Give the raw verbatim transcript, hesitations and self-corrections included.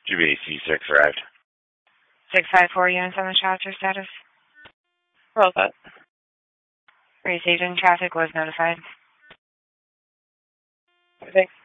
G B C six arrived. six five four units on the shot, your status? Roll that. Race agent traffic was notified. Thanks.